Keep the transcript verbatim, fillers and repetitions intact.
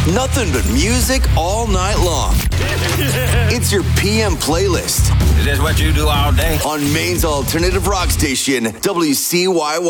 Nothing but music all night long. It's your P M playlist. Is this what you do all day? On Maine's alternative rock station, W C Y Y.